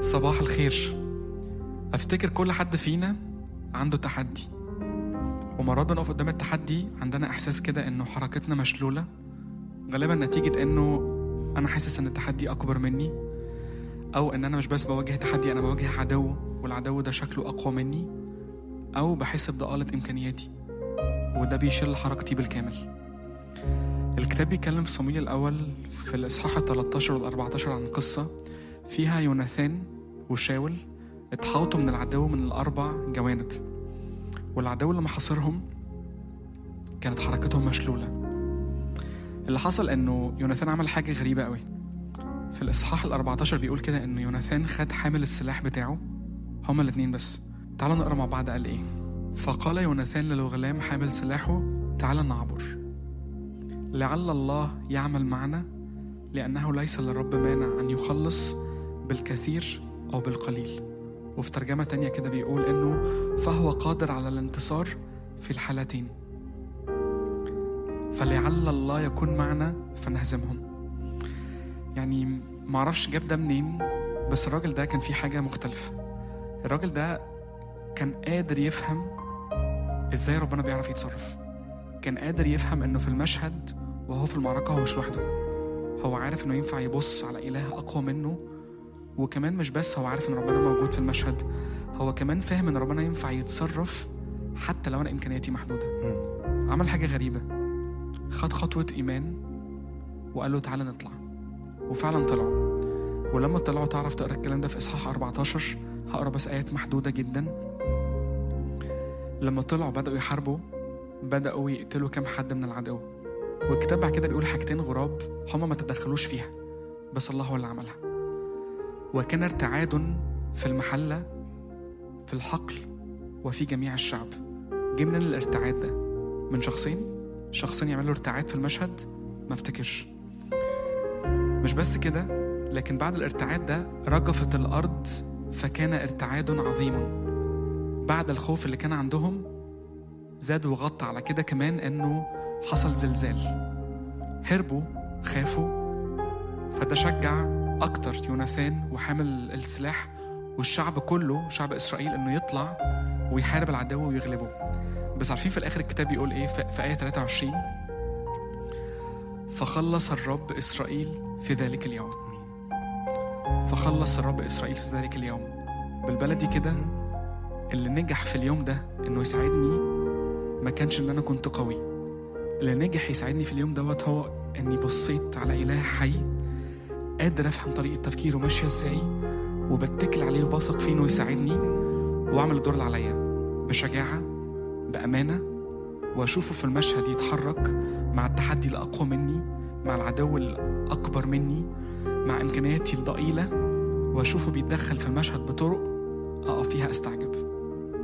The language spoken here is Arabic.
صباح الخير. افتكر كل حد فينا عنده تحدي، ومرات بنقف قدام التحدي عندنا احساس كده انه حركتنا مشلولة، غالبا نتيجة انه انا حاسس ان التحدي اكبر مني، او ان انا مش بس بواجه تحدي، انا بواجه عدو، والعدو ده شكله اقوى مني، او بحس بضآلة امكانياتي وده بيشل حركتي بالكامل. الكتاب بيتكلم في صموئيل الاول في الاصحاح 13 وال 14 عن قصة فيها يوناثان وشاول اتحاوطوا من العدو من الأربع جوانب، والعدو اللي محاصرهم كانت حركتهم مشلولة. اللي حصل انه يوناثان عمل حاجة غريبة قوي. في الإصحاح 14 بيقول كده انه يوناثان خد حامل السلاح بتاعه، هما الاتنين بس. تعالوا نقرأ مع بعض. قال ايه؟ فقال يوناثان للغلام حامل سلاحه: تعال نعبر، لعل الله يعمل معنا، لأنه ليس للرب مانع أن يخلص بالكثير أو بالقليل. وفي ترجمة تانية كده بيقول إنه فهو قادر على الانتصار في الحالتين، فلعل الله يكون معنا فنهزمهم. يعني معرفش جاب ده منين، بس الراجل ده كان فيه حاجة مختلفة. الراجل ده كان قادر يفهم إزاي ربنا بيعرف يتصرف. كان قادر يفهم إنه في المشهد وهو في المعركة هو مش لوحده، هو عارف إنه ينفع يبص على إله أقوى منه، وكمان مش بس هو عارف إن ربنا موجود في المشهد، هو كمان فاهم إن ربنا ينفع يتصرف حتى لو أنا إمكانياتي محدودة. عمل حاجة غريبة، خد خطوة إيمان وقال له تعالى نطلع، وفعلا طلعوا. ولما طلعوا تعرف تقرأ الكلام ده في إصحاح 14، هقرأ بس آيات محدودة جدا. لما طلعوا بدأوا يحاربوا، بدأوا يقتلوا كام حد من العدو، والكتاب بعد كده بيقول حاجتين غراب هما ما تدخلوش فيها، بس الله هو اللي عملها. وكان ارتعاد في المحلة، في الحقل، وفي جميع الشعب. جه منين الارتعاد ده؟ من شخصين يعملوا ارتعاد في المشهد؟ ما افتكرش. مش بس كده، لكن بعد الارتعاد ده رجفت الأرض فكان ارتعاد عظيم. بعد الخوف اللي كان عندهم زاد وغطى على كده كمان انه حصل زلزال. هربوا، خافوا، فده شجع اكتر يوناثان وحامل السلاح والشعب كله، شعب اسرائيل، انه يطلع ويحارب العدو ويغلبه. بس عارفين في الاخر الكتاب بيقول ايه في آية 23؟ فخلص الرب اسرائيل في ذلك اليوم. فخلص الرب اسرائيل في ذلك اليوم. بالبلدي كده، اللي نجح في اليوم ده انه يساعدني ما كانش ان انا كنت قوي، اللي نجح يساعدني في اليوم دوت هو اني بصيت على اله حي قادر افهم طريقة تفكيره ماشية ازاي، وبتكل عليه وبثق فيه انه يساعدني، واعمل الدور اللي عليا بشجاعة بأمانة، واشوفه في المشهد يتحرك مع التحدي الأقوى مني، مع العدو الأكبر مني، مع إمكانياتي الضئيلة، واشوفه بيتدخل في المشهد بطرق أقف فيها أستعجب.